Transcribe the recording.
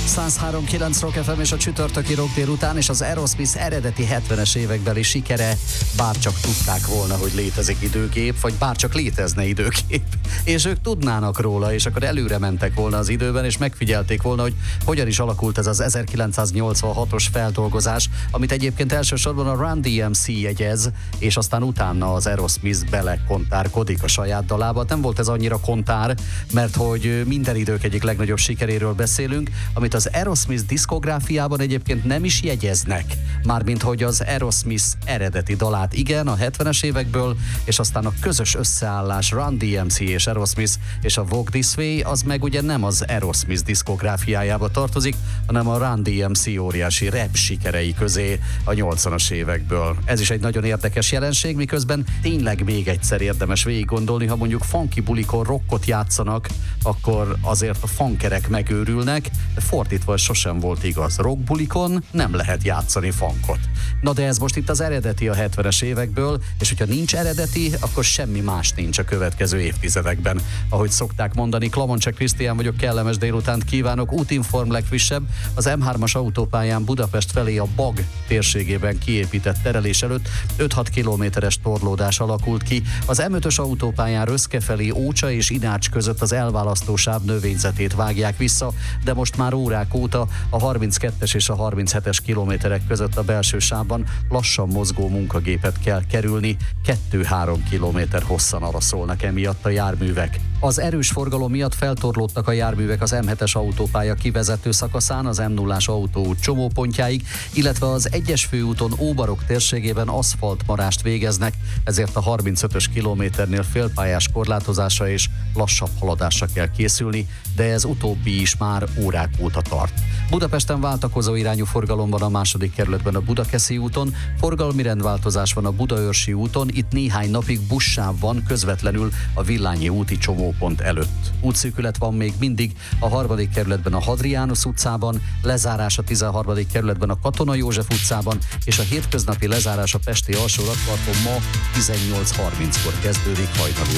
103.9 Rock FM és a csütörtöki rock délután, és az Aerosmith eredeti 70-es évekbeli sikere, bárcsak tudták volna, hogy létezik időgép, vagy bárcsak létezne időgép, és ők tudnának róla, és akkor előre mentek volna az időben, és megfigyelték volna, hogy hogyan is alakult ez az 1986-os feldolgozás, amit egyébként elsősorban a Run DMC jegyez, és aztán utána az Aerosmith belekontárkodik a saját dalába. Nem volt ez annyira kontár, mert hogy minden idők egyik legnagyobb sikeréről beszélünk, amit az Aerosmith diszkográfiában egyébként nem is jegyeznek. Mármint, hogy az Aerosmith eredeti dalát igen, a 70-es évekből, és aztán a közös összeállás Run DMC és Aerosmith és a Walk This Way, az meg ugye nem az Aerosmith diszkográfiájába tartozik, hanem a Run DMC óriási rap sikerei közé a 80-as évekből. Ez is egy nagyon érdekes jelenség, miközben tényleg még egyszer érdemes végig gondolni, ha mondjuk funky bulikon rockot játszanak, akkor azért a funkerek megőrülnek, de fordítva sosem volt igaz. Rockbulikon nem lehet játszani funkot. Na de ez most itt az eredeti a 70-es évekből, és hogyha nincs eredeti, akkor semmi más nincs a következő évtizedekben. Ahogy szokták mondani, Klamoncsek Krisztián vagyok, kellemes délutánt kívánok, útinform legfrissebb, az M3-as autópályán Budapest felé a Bag térségében kiépített terelés előtt 5-6 kilométeres torlódás alakult ki. Az M5-ös autópályán Röszke felé Ócsa és Inács között az elválasztó sáv növényzetét vágják vissza, de most már órák óta a 32-es és a 37-es kilométerek között a belső sávban lassan mozgó munkagépet kell kerülni, 2-3 kilométer hosszan araszolnak emiatt a járművek. Az erős forgalom miatt feltorlódtak a járművek az M7-es autópálya kivezető szakaszán, az M0-as autóút csomópontjáig, illetve az 1-es főúton Óbarok térségében aszfaltmarást végeznek, ezért a 35-ös kilométernél félpályás korlátozásra és lassabb haladásra kell készülni, de ez utóbbi is már órák óta tart. Budapesten váltakozó irányú forgalom van a második kerületben a Budakeszi úton, forgalmi rendváltozás van a Budaörsi úton, itt néhány napig bussáv van közvetlenül a Villányi úti csomópont előtt. Útszűkület van még mindig a harmadik kerületben a Hadrianus utcában, lezárás a 13. kerületben a Katona József utcában, és a hétköznapi lezárás a pesti alsó rakparton ma 18:30-kor kezdődik hajnali